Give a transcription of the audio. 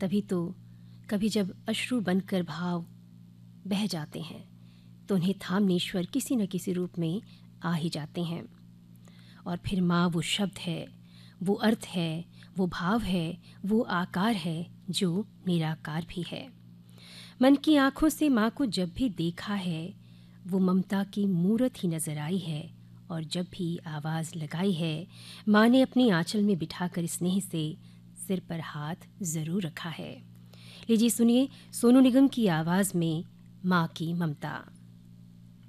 तभी तो कभी जब अश्रु बनकर भाव बह जाते हैं तो उन्हें थामने ईश्वर किसी न किसी रूप में आ ही जाते हैं। और फिर माँ वो शब्द है, वो अर्थ है, वो भाव है, वो आकार है जो निराकार भी है। मन की आँखों से माँ को जब भी देखा है वो ममता की मूरत ही नज़र आई है। और जब भी आवाज़ लगाई है माँ ने अपनी आंचल में बिठाकर स्नेह से सिर पर हाथ ज़रूर रखा है। लीजिए सुनिए सोनू निगम की आवाज़ में माँ की ममता।